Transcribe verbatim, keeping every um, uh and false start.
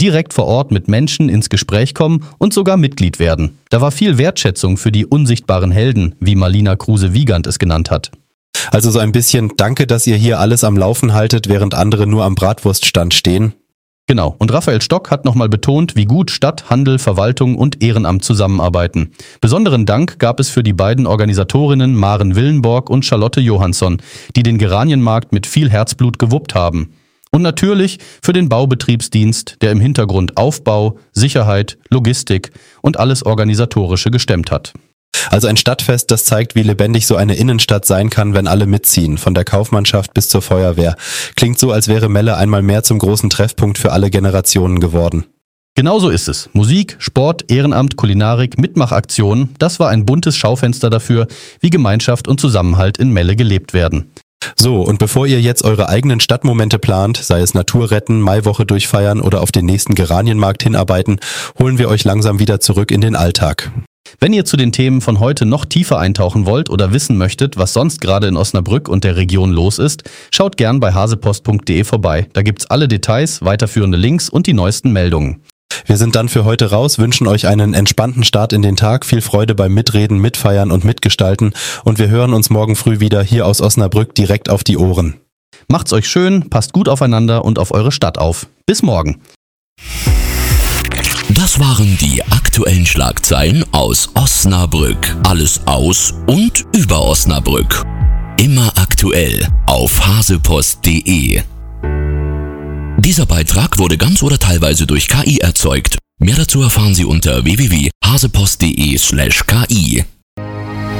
direkt vor Ort mit Menschen ins Gespräch kommen und sogar Mitglied werden. Da war viel Wertschätzung für die unsichtbaren Helden, wie Marlina Kruse-Wiegand es genannt hat. Also so ein bisschen Danke, dass ihr hier alles am Laufen haltet, während andere nur am Bratwurststand stehen. Genau, und Raphael Stock hat nochmal betont, wie gut Stadt, Handel, Verwaltung und Ehrenamt zusammenarbeiten. Besonderen Dank gab es für die beiden Organisatorinnen Maren Willenborg und Charlotte Johansson, die den Geranienmarkt mit viel Herzblut gewuppt haben. Und natürlich für den Baubetriebsdienst, der im Hintergrund Aufbau, Sicherheit, Logistik und alles Organisatorische gestemmt hat. Also ein Stadtfest, das zeigt, wie lebendig so eine Innenstadt sein kann, wenn alle mitziehen, von der Kaufmannschaft bis zur Feuerwehr. Klingt so, als wäre Melle einmal mehr zum großen Treffpunkt für alle Generationen geworden. Genau so ist es. Musik, Sport, Ehrenamt, Kulinarik, Mitmachaktionen, das war ein buntes Schaufenster dafür, wie Gemeinschaft und Zusammenhalt in Melle gelebt werden. So, und bevor ihr jetzt eure eigenen Stadtmomente plant, sei es Natur retten, Maiwoche durchfeiern oder auf den nächsten Geranienmarkt hinarbeiten, holen wir euch langsam wieder zurück in den Alltag. Wenn ihr zu den Themen von heute noch tiefer eintauchen wollt oder wissen möchtet, was sonst gerade in Osnabrück und der Region los ist, schaut gern bei hasepost punkt de vorbei. Da gibt's alle Details, weiterführende Links und die neuesten Meldungen. Wir sind dann für heute raus, wünschen euch einen entspannten Start in den Tag, viel Freude beim Mitreden, Mitfeiern und Mitgestalten und wir hören uns morgen früh wieder hier aus Osnabrück direkt auf die Ohren. Macht's euch schön, passt gut aufeinander und auf eure Stadt auf. Bis morgen. Das waren die aktuellen Schlagzeilen aus Osnabrück. Alles aus und über Osnabrück. Immer aktuell auf hasepost punkt de. Dieser Beitrag wurde ganz oder teilweise durch K I erzeugt. Mehr dazu erfahren Sie unter w w w punkt hasepost punkt de slash K I.